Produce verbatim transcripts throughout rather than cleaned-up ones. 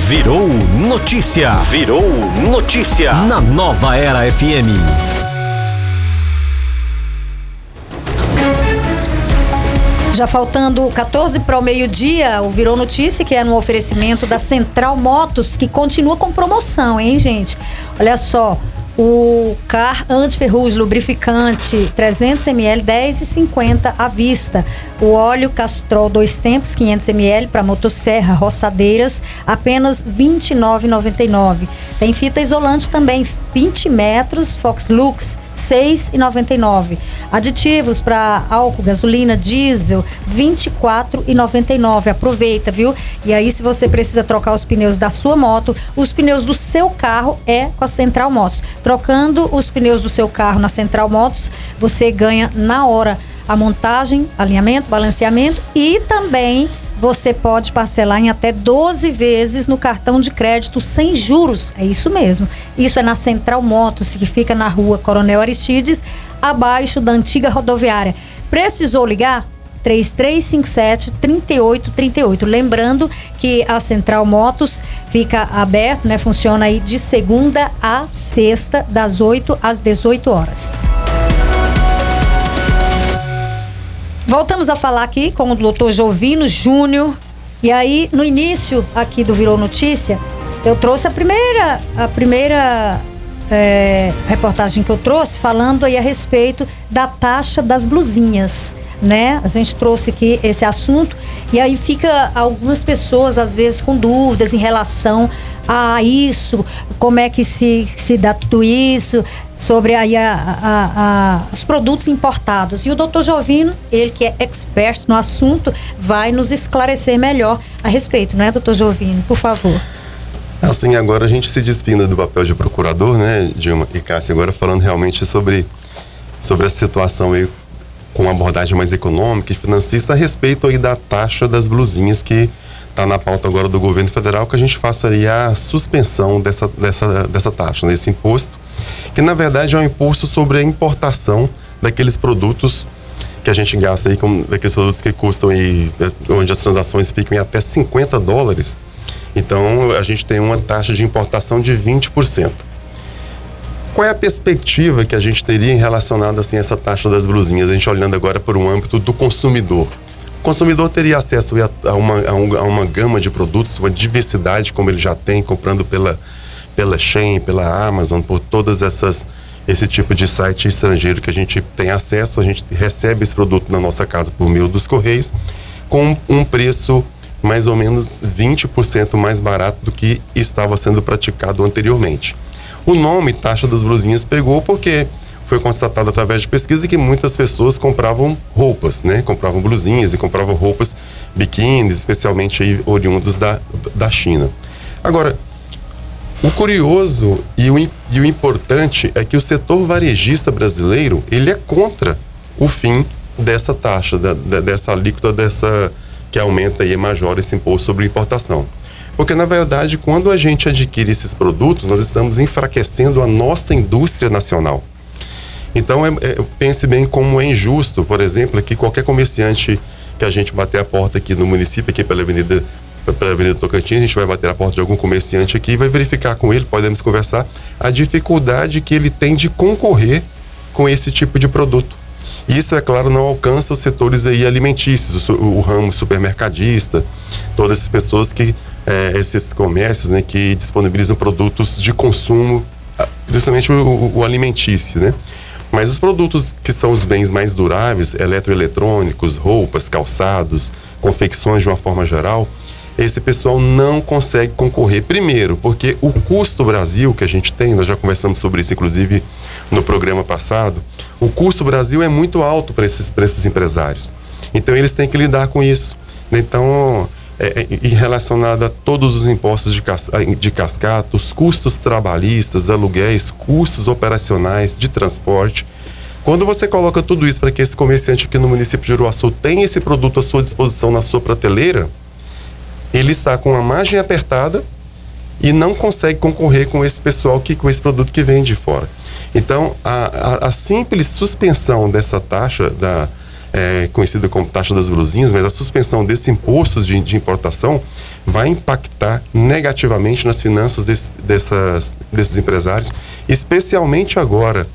Virou notícia. Virou notícia na Nova Era F M. Já faltando quatorze para o meio-dia, o Virou Notícia, que é no oferecimento da Central Motos, que continua com promoção, hein, gente? Olha só, o Car Anti-Ferrugem Lubrificante trezentos mililitros, dez reais e cinquenta centavos à vista. O óleo Castrol dois tempos, quinhentos mililitros, para motosserra, roçadeiras, apenas vinte e nove reais e noventa e nove centavos. Tem fita isolante também, vinte metros, Fox Lux, seis reais e noventa e nove centavos. Aditivos para álcool, gasolina, diesel, vinte e quatro reais e noventa e nove centavos. Aproveita, viu? E aí, se você precisa trocar os pneus da sua moto, os pneus do seu carro é com a Central Motos. Trocando os pneus do seu carro na Central Motos, você ganha na hora a montagem, alinhamento, balanceamento e também você pode parcelar em até doze vezes no cartão de crédito sem juros. É isso mesmo. Isso é na Central Motos, que fica na rua Coronel Aristides, abaixo da antiga rodoviária. Precisou ligar? três três cinco sete, três oito três oito. Lembrando que a Central Motos fica aberto, né? Funciona aí de segunda a sexta, das oito às dezoito horas. Voltamos a falar aqui com o doutor Jovino Júnior. E aí, no início aqui do Virou Notícia, eu trouxe a primeira, a primeira é, reportagem que eu trouxe, falando aí a respeito da taxa das blusinhas, né? A gente trouxe aqui esse assunto e aí fica algumas pessoas às vezes com dúvidas em relação a isso, como é que se, se dá tudo isso, sobre aí a, a, a, os produtos importados. E o doutor Jovino, ele que é expert no assunto, vai nos esclarecer melhor a respeito, né, doutor Jovino? Por favor. Assim, agora a gente se despinda do papel de procurador, né, Dilma e Cássia, agora falando realmente sobre, sobre a situação aí com uma abordagem mais econômica e financista a respeito aí da taxa das blusinhas que está na pauta agora do governo federal, que a gente faça aí a suspensão dessa, dessa, dessa taxa, desse imposto, que na verdade é um imposto sobre a importação daqueles produtos que a gente gasta aí, com, daqueles produtos que custam aí, onde as transações ficam em até cinquenta dólares. Então a gente tem uma taxa de importação de vinte por cento. Qual é a perspectiva que a gente teria em relacionado assim, a essa taxa das blusinhas? A gente olhando agora por um âmbito do consumidor. O consumidor teria acesso a uma, a, um, a uma gama de produtos, uma diversidade como ele já tem, comprando pela, pela Shein, pela Amazon, por todas essas, esse tipo de site estrangeiro que a gente tem acesso. A gente recebe esse produto na nossa casa por meio dos correios, com um preço mais ou menos vinte por cento mais barato do que estava sendo praticado anteriormente. O nome taxa das blusinhas pegou porque foi constatado através de pesquisa que muitas pessoas compravam roupas, né? Compravam blusinhas e compravam roupas biquínis, especialmente aí oriundos da, da China. Agora, o curioso e o, e o importante é que o setor varejista brasileiro, ele é contra o fim dessa taxa, da, da, dessa alíquota, dessa, que aumenta e majora esse imposto sobre importação. Porque, na verdade, quando a gente adquire esses produtos, nós estamos enfraquecendo a nossa indústria nacional. Então, é, é, pense bem como é injusto, por exemplo, que qualquer comerciante que a gente bater a porta aqui no município, aqui pela Avenida, pela Avenida Tocantins, a gente vai bater a porta de algum comerciante aqui e vai verificar com ele, podemos conversar, a dificuldade que ele tem de concorrer com esse tipo de produto. Isso, é claro, não alcança os setores aí alimentícios, o, o ramo supermercadista, todas as pessoas que, é, esses comércios, né, que disponibilizam produtos de consumo, principalmente o, o, o alimentício, né? Mas os produtos que são os bens mais duráveis, eletroeletrônicos, roupas, calçados, confecções de uma forma geral, esse pessoal não consegue concorrer. Primeiro, porque o custo Brasil que a gente tem, nós já conversamos sobre isso, inclusive, no programa passado, o custo Brasil é muito alto para esses, para esses empresários. Então, eles têm que lidar com isso. Então, é, é, relacionado a todos os impostos de, cas, de cascata, os custos trabalhistas, aluguéis, custos operacionais, de transporte. Quando você coloca tudo isso para que esse comerciante aqui no município de Uruaçu tenha esse produto à sua disposição na sua prateleira, ele está com a margem apertada e não consegue concorrer com esse pessoal, que, com esse produto que vem de fora. Então, a, a, a simples suspensão dessa taxa, da, é, conhecida como taxa das brusinhas, mas a suspensão desse imposto de, de importação vai impactar negativamente nas finanças desse, dessas, desses empresários, especialmente agora,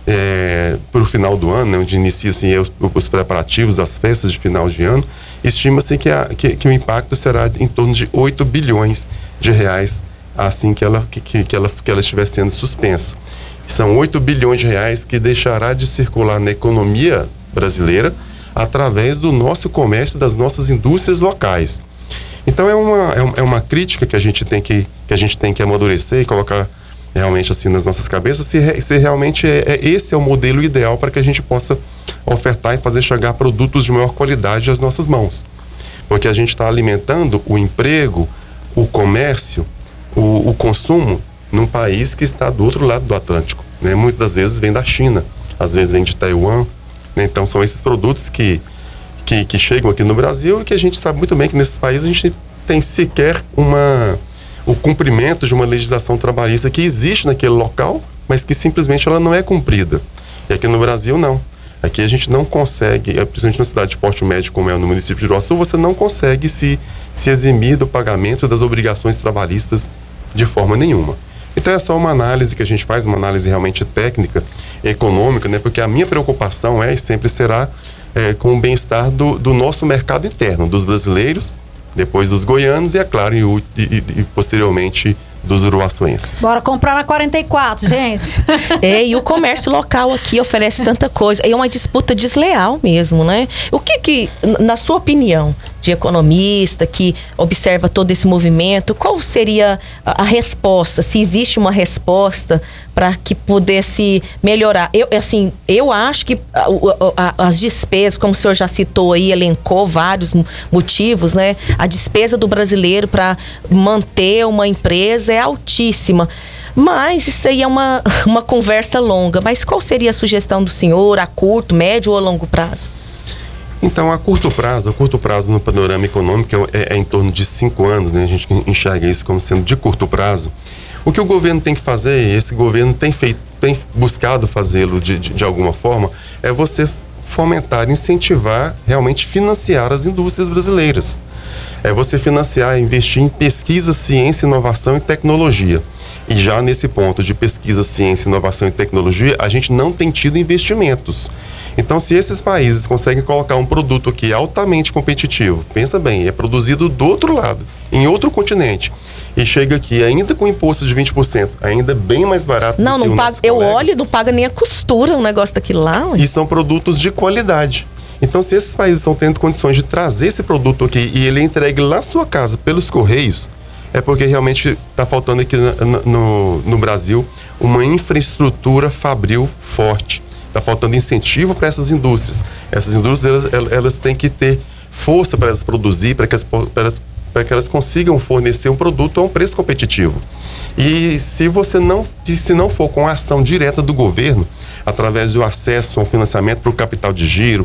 é, para o final do ano, né, onde iniciam assim, os, os preparativos das festas de final de ano. Estima-se que, a, que, que o impacto será em torno de oito bilhões de reais assim que ela, que, que, ela, que ela estiver sendo suspensa. São oito bilhões de reais que deixará de circular na economia brasileira através do nosso comércio, das nossas indústrias locais. Então é uma, é uma crítica que a gente tem que, que, a gente tem que amadurecer e colocar realmente assim nas nossas cabeças, se, se realmente é, é, esse é o modelo ideal para que a gente possa ofertar e fazer chegar produtos de maior qualidade às nossas mãos. Porque a gente está alimentando o emprego, o comércio, o, o consumo num país que está do outro lado do Atlântico, né? Muitas das vezes vem da China, às vezes vem de Taiwan, né? Então são esses produtos que, que, que chegam aqui no Brasil e que a gente sabe muito bem que nesses países a gente tem sequer uma, o cumprimento de uma legislação trabalhista que existe naquele local, mas que simplesmente ela não é cumprida. E aqui no Brasil não. Aqui a gente não consegue, principalmente na cidade de Porto Médio, como é no município de Iruaçu, você não consegue se, se eximir do pagamento das obrigações trabalhistas de forma nenhuma. Então é só uma análise que a gente faz, uma análise realmente técnica, econômica, né? Porque a minha preocupação é e sempre será é, com o bem-estar do, do nosso mercado interno, dos brasileiros, depois dos goianos e, é claro, e, e, e posteriormente dos uruaçuenses. Bora comprar na quarenta e quatro, gente. É, e o comércio local aqui oferece tanta coisa. É uma disputa desleal mesmo, né? O que que, na sua opinião, de economista que observa todo esse movimento, qual seria a, a resposta, se existe uma resposta para que pudesse melhorar? Eu, assim, eu acho que a, a, as despesas, como o senhor já citou aí, elencou vários motivos, né? A despesa do brasileiro para manter uma empresa é altíssima. Mas isso aí é uma, uma conversa longa. Mas qual seria a sugestão do senhor a curto, médio ou longo prazo? Então, a curto prazo, a curto prazo no panorama econômico é, é em torno de cinco anos, né? A gente enxerga isso como sendo de curto prazo. O que o governo tem que fazer, esse governo tem feito, tem buscado fazê-lo de, de, de alguma forma, é você fomentar, incentivar, realmente financiar as indústrias brasileiras. É você financiar, investir em pesquisa, ciência, inovação e tecnologia. E já nesse ponto de pesquisa, ciência, inovação e tecnologia, a gente não tem tido investimentos. Então, se esses países conseguem colocar um produto aqui altamente competitivo, pensa bem, é produzido do outro lado, em outro continente, e chega aqui ainda com imposto de vinte por cento, ainda bem mais barato não, do que não o paga, nosso eu colega. olho, não paga nem a costura um negócio daquilo lá. Ué. E são produtos de qualidade. Então, se esses países estão tendo condições de trazer esse produto aqui e ele é entregue lá na sua casa pelos Correios, é porque realmente está faltando aqui no, no, no Brasil uma infraestrutura fabril forte. Está faltando incentivo para essas indústrias. Essas indústrias, elas, elas têm que ter força para elas produzir, para que elas, para elas, para que elas consigam fornecer um produto a um preço competitivo. E se você não, se não for com a ação direta do governo, através do acesso ao financiamento para o capital de giro,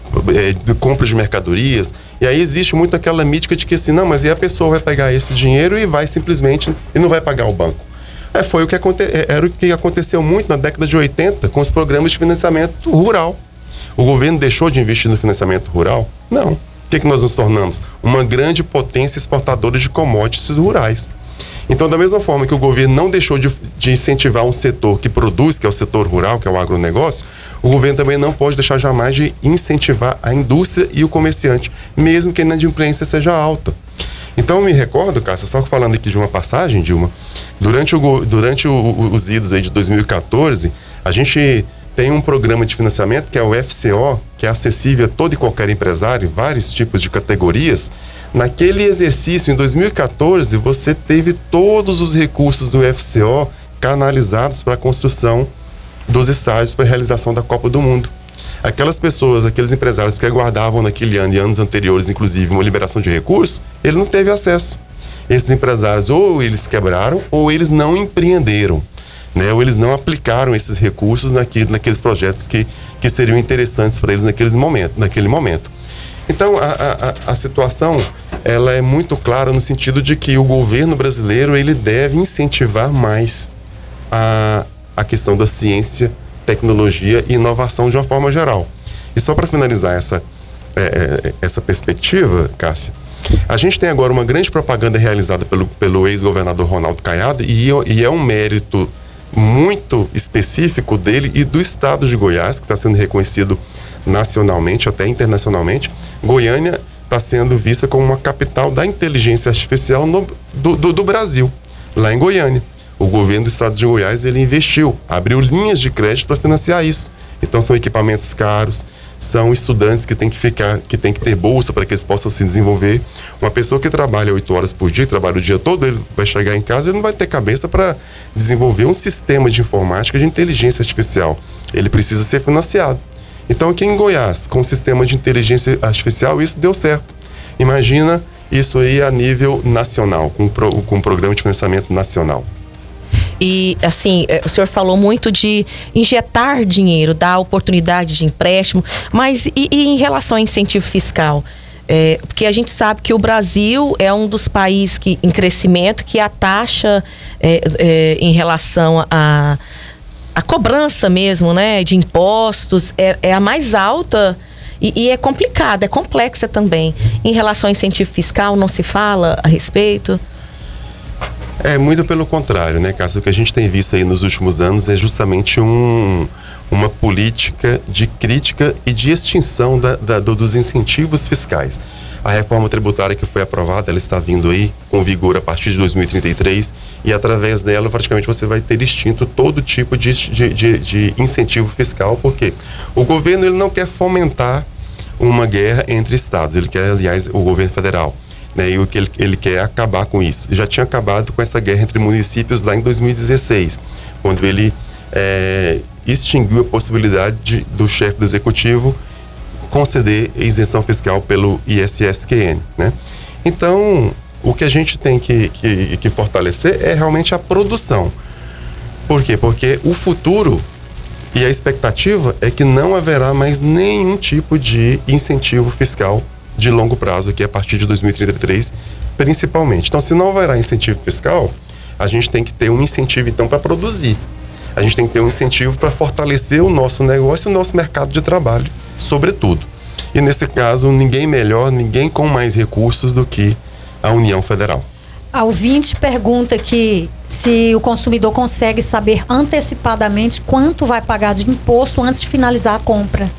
é, de compra de mercadorias, e aí existe muito aquela mítica de que assim, não, mas e a pessoa vai pegar esse dinheiro e vai simplesmente, e não vai pagar o banco. É, foi o que aconte, era o que aconteceu muito na década de oitenta com os programas de financiamento rural. O governo deixou de investir no financiamento rural? Não. O que, que nós nos tornamos? Uma grande potência exportadora de commodities rurais. Então, da mesma forma que o governo não deixou de, de incentivar um setor que produz, que é o setor rural, que é o agronegócio, o governo também não pode deixar jamais de incentivar a indústria e o comerciante, mesmo que a inadimplência seja alta. Então, eu me recordo, Cássia, só falando aqui de uma passagem, Dilma, durante, o, durante o, os idos aí de dois mil e quatorze, a gente tem um programa de financiamento que é o F C O, que é acessível a todo e qualquer empresário, vários tipos de categorias. Naquele exercício, em dois mil e quatorze, você teve todos os recursos do F C O canalizados para a construção dos estádios para a realização da Copa do Mundo. Aquelas pessoas, aqueles empresários que aguardavam naquele ano e anos anteriores, inclusive, uma liberação de recursos, ele não teve acesso. Esses empresários, ou eles quebraram, ou eles não empreenderam, né? Ou eles não aplicaram esses recursos naquele, naqueles projetos que, que seriam interessantes para eles naqueles momentos, naquele momento. Então, a, a, a situação, ela é muito clara no sentido de que o governo brasileiro, ele deve incentivar mais a, a questão da ciência, tecnologia e inovação de uma forma geral. E só para finalizar essa, é, essa perspectiva, Cássia, a gente tem agora uma grande propaganda realizada pelo, pelo ex-governador Ronaldo Caiado, e, e é um mérito muito específico dele e do estado de Goiás, que está sendo reconhecido nacionalmente, até internacionalmente. Goiânia está sendo vista como uma capital da inteligência artificial no, do, do, do Brasil, lá em Goiânia. O governo do estado de Goiás, ele investiu, abriu linhas de crédito para financiar isso. Então são equipamentos caros, são estudantes que têm que ficar, que têm que ter bolsa para que eles possam se desenvolver. Uma pessoa que trabalha oito horas por dia, trabalha o dia todo, ele vai chegar em casa e não vai ter cabeça para desenvolver um sistema de informática de inteligência artificial. Ele precisa ser financiado. Então aqui em Goiás, com o sistema de inteligência artificial, isso deu certo. Imagina isso aí a nível nacional, com, pro, com um programa de financiamento nacional. E, assim, o senhor falou muito de injetar dinheiro, dar oportunidade de empréstimo, mas e, e em relação ao incentivo fiscal? É, porque a gente sabe que o Brasil é um dos países que, em crescimento, que a taxa é, é, em relação a, a cobrança mesmo, né, de impostos é, é a mais alta e, e é complicada, é complexa também. Em relação ao incentivo fiscal, não se fala a respeito? É, muito pelo contrário, né, Cássia? O que a gente tem visto aí nos últimos anos é justamente um, uma política de crítica e de extinção da, da, do, dos incentivos fiscais. A reforma tributária que foi aprovada, ela está vindo aí com vigor a partir de dois mil e trinta e três, e através dela, praticamente, você vai ter extinto todo tipo de, de, de, de incentivo fiscal, porque o governo, ele não quer fomentar uma guerra entre estados, ele quer, aliás, o governo federal. Né, e o que ele, ele quer é acabar com isso. Já tinha acabado com essa guerra entre municípios lá em dois mil e dezesseis, quando ele é, extinguiu a possibilidade de, do chefe do executivo conceder isenção fiscal pelo I S S Q N. Né? Então, o que a gente tem que, que, que fortalecer é realmente a produção. Por quê? Porque o futuro e a expectativa é que não haverá mais nenhum tipo de incentivo fiscal de longo prazo, que é a partir de dois mil e trinta e três, principalmente. Então, se não haverá incentivo fiscal, a gente tem que ter um incentivo, então, para produzir. A gente tem que ter um incentivo para fortalecer o nosso negócio e o nosso mercado de trabalho, sobretudo. E, nesse caso, ninguém melhor, ninguém com mais recursos do que a União Federal. A ouvinte pergunta aqui se o consumidor consegue saber antecipadamente quanto vai pagar de imposto antes de finalizar a compra.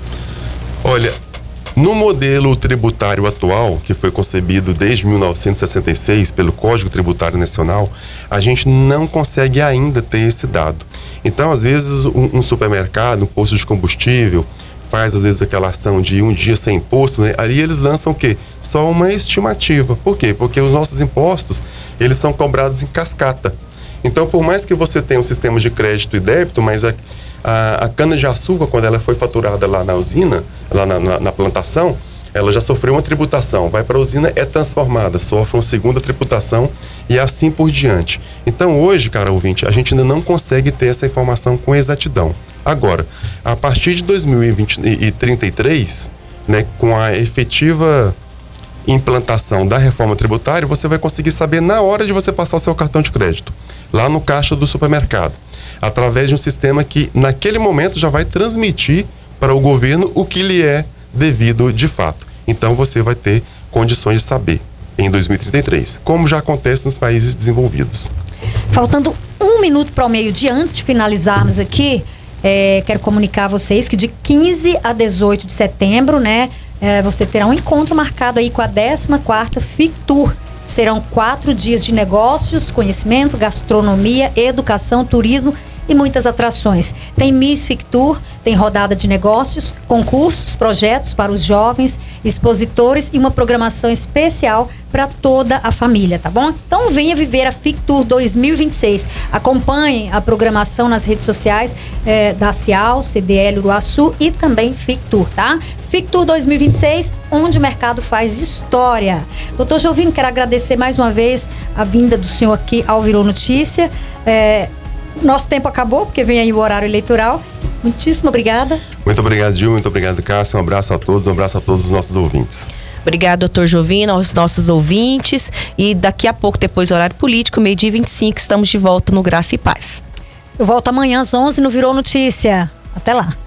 Olha, no modelo tributário atual, que foi concebido desde mil novecentos e sessenta e seis pelo Código Tributário Nacional, a gente não consegue ainda ter esse dado. Então, às vezes, um, um supermercado, um posto de combustível, faz, às vezes, aquela ação de um dia sem imposto, né? Ali eles lançam o quê? Só uma estimativa. Por quê? Porque os nossos impostos, eles são cobrados em cascata. Então, por mais que você tenha um sistema de crédito e débito, mas a A, a cana-de-açúcar, quando ela foi faturada lá na usina, lá na, na, na plantação, ela já sofreu uma tributação. Vai para a usina, é transformada, sofre uma segunda tributação e assim por diante. Então, hoje, cara ouvinte, a gente ainda não consegue ter essa informação com exatidão. Agora, a partir de dois mil e trinta e três, né, com a efetiva implantação da reforma tributária, você vai conseguir saber na hora de você passar o seu cartão de crédito, lá no caixa do supermercado, através de um sistema que, naquele momento, já vai transmitir para o governo o que lhe é devido de fato. Então, você vai ter condições de saber em dois mil e trinta e três, como já acontece nos países desenvolvidos. Faltando um minuto para o meio-dia, antes de finalizarmos aqui, é, quero comunicar a vocês que de quinze a dezoito de setembro, né, é, você terá um encontro marcado aí com a décima quarta FICTUR. Serão quatro dias de negócios, conhecimento, gastronomia, educação, turismo e muitas atrações. Tem Miss FICTUR, tem rodada de negócios, concursos, projetos para os jovens, expositores e uma programação especial para toda a família, tá bom? Então venha viver a FICTUR dois mil e vinte e seis. Acompanhe a programação nas redes sociais eh, da Cial, C D L Uruaçu e também FICTUR, tá? FICTUR dois mil e vinte e seis, onde o mercado faz história. Doutor Jovino, quero agradecer mais uma vez a vinda do senhor aqui ao Virou Notícia. É, nosso tempo acabou, porque vem aí o horário eleitoral. Muitíssimo obrigada. Muito obrigado, Gil. Muito obrigado, Cássia. Um abraço a todos, um abraço a todos os nossos ouvintes. Obrigado, doutor Jovino, aos nossos ouvintes. E daqui a pouco, depois do horário político, meio-dia e vinte e cinco, estamos de volta no Graça e Paz. Eu volto amanhã às onze no Virou Notícia. Até lá.